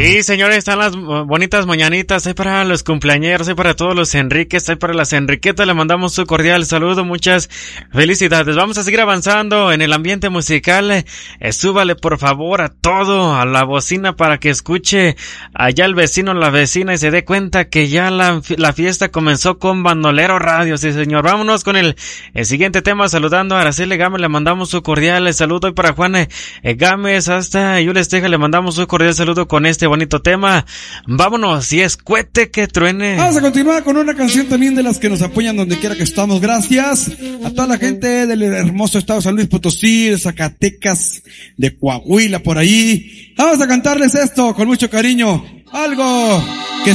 Sí, señores, están las bonitas mañanitas. Hay para los cumpleañeros, hay para todos los Enriques, hay para las Enriquetas. Le mandamos un cordial saludo, muchas felicidades. Vamos a seguir avanzando en el ambiente musical. Súbale, por favor, a todo, a la bocina para que escuche allá el vecino, la vecina y se dé cuenta que ya la fiesta comenzó con Bandolero Radio. Sí, señor. Vámonos con el siguiente tema, saludando a Araceli Gámez. Le mandamos un cordial saludo. Y para Juan Gámez, hasta Yules Teja, le mandamos un cordial saludo con este bonito tema. Vámonos, si es cohete que truene. Vamos a continuar con una canción también de las que nos apoyan donde quiera que estamos. Gracias a toda la gente del hermoso estado de San Luis Potosí, de Zacatecas, de Coahuila, por ahí. Vamos a cantarles esto con mucho cariño. Algo que